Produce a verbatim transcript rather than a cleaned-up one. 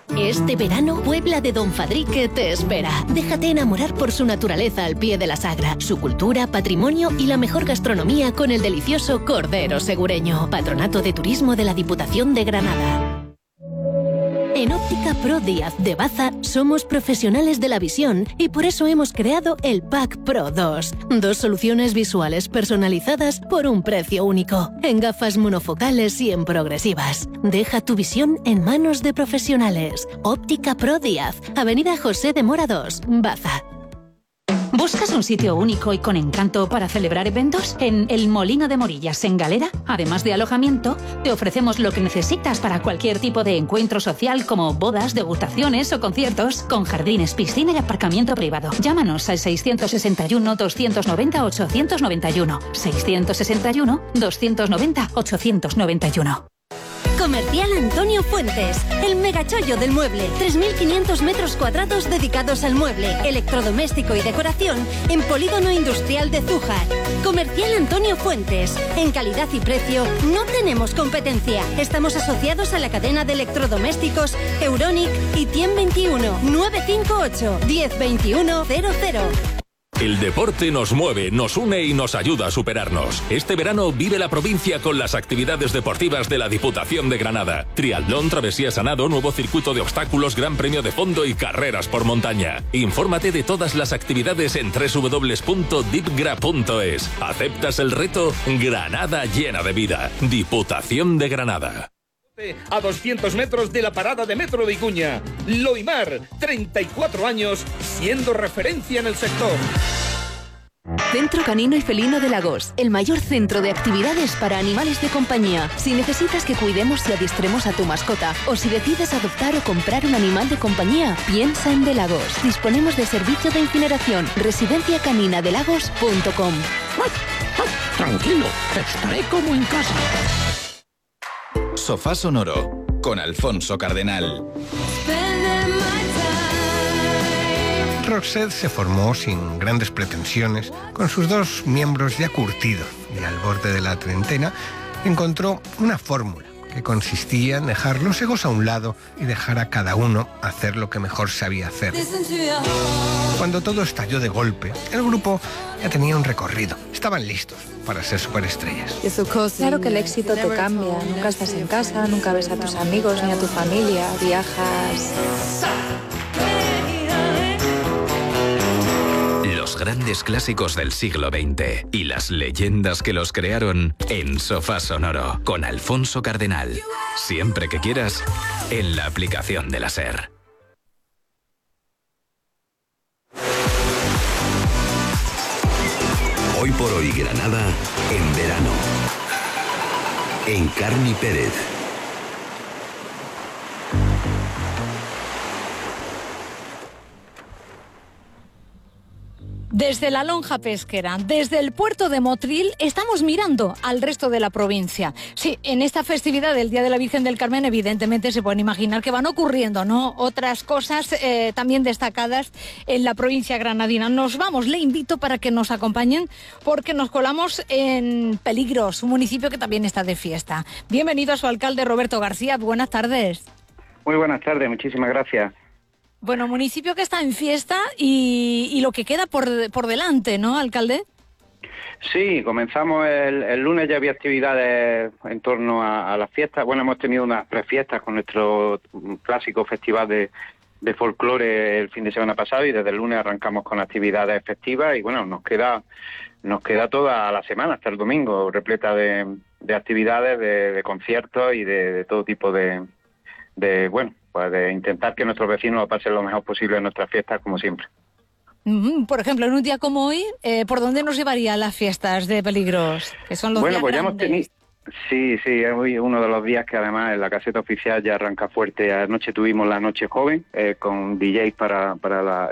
Este verano, Puebla de Don Fadrique te espera. Déjate enamorar por su naturaleza al pie de la Sagra, su cultura, patrimonio y la mejor gastronomía con el delicioso Cordero Segureño. Patronato de Turismo de la Diputación de Granada. En Óptica Pro Díaz de Baza somos profesionales de la visión y por eso hemos creado el Pack Pro dos. Dos soluciones visuales personalizadas por un precio único. En gafas monofocales y en progresivas. Deja tu visión en manos de profesionales. Óptica Pro Díaz, Avenida José de Mora dos, Baza. ¿Buscas un sitio único y con encanto para celebrar eventos? En El Molino de Morillas, en Galera, además de alojamiento, te ofrecemos lo que necesitas para cualquier tipo de encuentro social como bodas, degustaciones o conciertos, con jardines, piscina y aparcamiento privado. Llámanos al seiscientos sesenta y uno, doscientos noventa, ochocientos noventa y uno. seiscientos sesenta y uno, doscientos noventa, ochocientos noventa y uno. Comercial Antonio Fuentes, el megachollo del mueble. tres mil quinientos metros cuadrados dedicados al mueble, electrodoméstico y decoración en Polígono Industrial de Zújar. Comercial Antonio Fuentes. En calidad y precio no tenemos competencia. Estamos asociados a la cadena de electrodomésticos Euronic y Tien veintiuno. nueve cinco ocho, diez veintiuno cero cero. El deporte nos mueve, nos une y nos ayuda a superarnos. Este verano vive la provincia con las actividades deportivas de la Diputación de Granada. Triatlón, travesía Sanado, nuevo circuito de obstáculos, gran premio de fondo y carreras por montaña. Infórmate de todas las actividades en doble u doble u doble u punto dipgra punto es. ¿Aceptas el reto? Granada llena de vida. Diputación de Granada. A doscientos metros de la parada de metro de Icuña. Loimar, treinta y cuatro años, siendo referencia en el sector. Centro Canino y Felino de Lagos, el mayor centro de actividades para animales de compañía. Si necesitas que cuidemos y adiestremos a tu mascota, o si decides adoptar o comprar un animal de compañía, piensa en De Lagos. Disponemos de servicio de incineración. residencia canina de lagos punto com. Tranquilo, estaré como en casa. Sofá Sonoro, con Alfonso Cardenal. Roxette se formó sin grandes pretensiones, con sus dos miembros ya curtidos y al borde de la treintena, encontró una fórmula que consistía en dejar los egos a un lado y dejar a cada uno hacer lo que mejor sabía hacer. Cuando todo estalló de golpe, el grupo ya tenía un recorrido. Estaban listos para ser superestrellas. Claro que el éxito te cambia. Nunca estás en casa, nunca ves a tus amigos ni a tu familia. Viajas... Los grandes clásicos del siglo veinte y las leyendas que los crearon en Sofá Sonoro con Alfonso Cardenal. Siempre que quieras, en la aplicación de la SER. Hoy por hoy Granada en verano. En Carmi Pérez. Desde la lonja pesquera, desde el puerto de Motril, estamos mirando al resto de la provincia. Sí, en esta festividad del Día de la Virgen del Carmen, evidentemente se pueden imaginar que van ocurriendo, ¿no?, otras cosas eh, también destacadas en la provincia granadina. Nos vamos, le invito para que nos acompañen, porque nos colamos en Peligros, un municipio que también está de fiesta. Bienvenido a su alcalde, Roberto García. Buenas tardes. Muy buenas tardes, muchísimas gracias. Bueno, municipio que está en fiesta y, y lo que queda por, por delante, ¿no, alcalde? Sí, comenzamos el, el lunes, ya había actividades en torno a, a las fiestas. Bueno, hemos tenido unas prefiestas con nuestro clásico festival de, de folclore el fin de semana pasado y desde el lunes arrancamos con actividades festivas y bueno, nos queda nos queda toda la semana hasta el domingo repleta de, de actividades, de, de conciertos y de, de todo tipo de, de bueno, pues de intentar que nuestros vecinos lo pasen lo mejor posible en nuestras fiestas, como siempre. Por ejemplo, en un día como hoy, eh, ¿por dónde nos llevarían las fiestas de Peligros? Que son los bueno, días pues ya hemos grandes. tenido... Sí, sí, es hoy uno de los días que además en la caseta oficial ya arranca fuerte. Anoche tuvimos la noche joven, eh, con D Js para, para la,